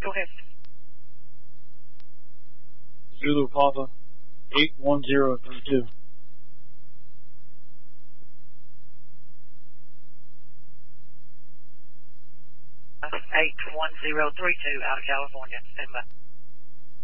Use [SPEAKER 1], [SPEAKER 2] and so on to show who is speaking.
[SPEAKER 1] Go ahead.
[SPEAKER 2] Zulu Papa 81032.
[SPEAKER 1] Eight 1032 out of California. Stand by.